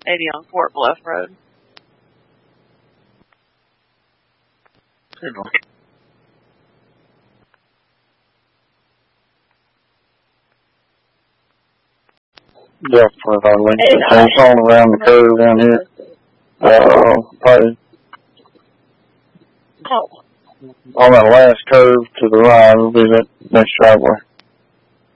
80 on Fort Bluff Road. Yeah, for Harley. It's all around the curve down here. Probably on that last curve to the right will be that next driveway.